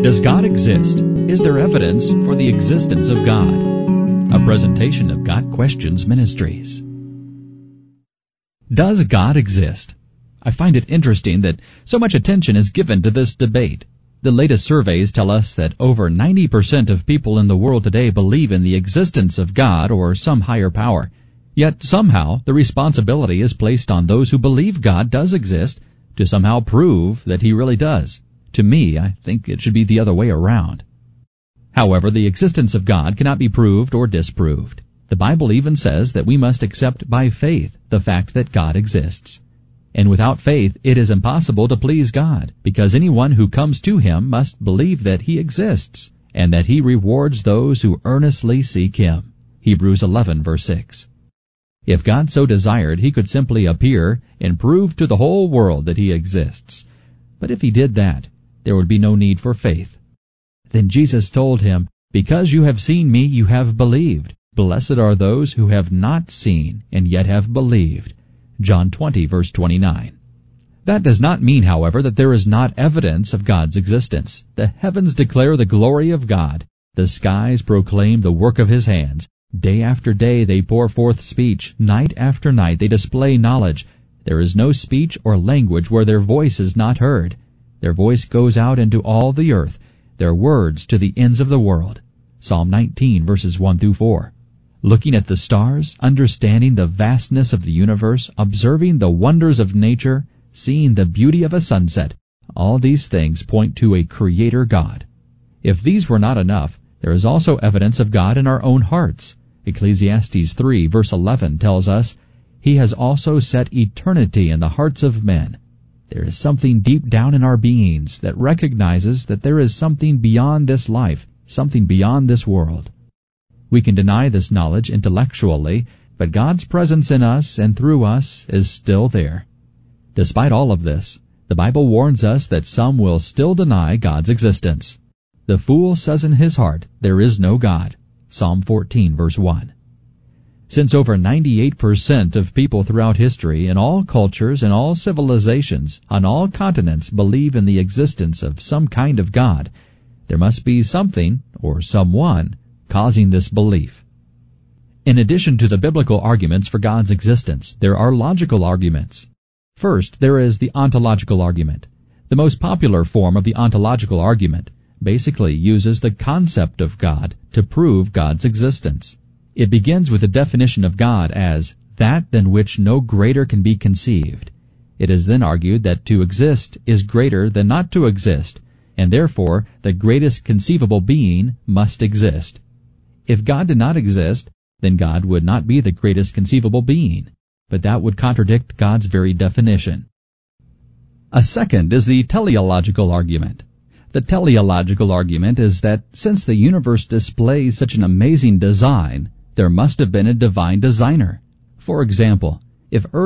Does God exist? Is there evidence for the existence of God? A presentation of Got Questions Ministries. Does God exist? I find it interesting that so much attention is given to this debate. The latest surveys tell us that over 90% of people in the world today believe in the existence of God or some higher power. Yet somehow the responsibility is placed on those who believe God does exist to somehow prove that He really does. To me, I think it should be the other way around. However, the existence of God cannot be proved or disproved. The Bible even says that we must accept by faith the fact that God exists. And without faith, it is impossible to please God, because anyone who comes to Him must believe that He exists, and that He rewards those who earnestly seek Him. Hebrews 11, verse 6. If God so desired, He could simply appear and prove to the whole world that He exists. But if He did that, there would be no need for faith. Then Jesus told him, "Because you have seen me, you have believed. Blessed are those who have not seen and yet have believed." John 20, verse 29. That does not mean, however, that there is not evidence of God's existence. The heavens declare the glory of God. The skies proclaim the work of His hands. Day after day they pour forth speech. Night after night they display knowledge. There is no speech or language where their voice is not heard. Their voice goes out into all the earth, their words to the ends of the world. Psalm 19, verses 1 through 4. Looking at the stars, understanding the vastness of the universe, observing the wonders of nature, seeing the beauty of a sunset, all these things point to a Creator God. If these were not enough, there is also evidence of God in our own hearts. Ecclesiastes 3, verse 11 tells us, "He has also set eternity in the hearts of men." There is something deep down in our beings that recognizes that there is something beyond this life, something beyond this world. We can deny this knowledge intellectually, but God's presence in us and through us is still there. Despite all of this, the Bible warns us that some will still deny God's existence. "The fool says in his heart, there is no God." Psalm 14, verse 1. Since over 98% of people throughout history, in all cultures and all civilizations, on all continents, believe in the existence of some kind of God, there must be something, or someone, causing this belief. In addition to the biblical arguments for God's existence, there are logical arguments. First, there is the ontological argument. The most popular form of the ontological argument basically uses the concept of God to prove God's existence. It begins with a definition of God as that than which no greater can be conceived. It is then argued that to exist is greater than not to exist, and therefore the greatest conceivable being must exist. If God did not exist, then God would not be the greatest conceivable being, but that would contradict God's very definition. A second is the teleological argument. The teleological argument is that since the universe displays such an amazing design, there must have been a divine designer. For example, if Earth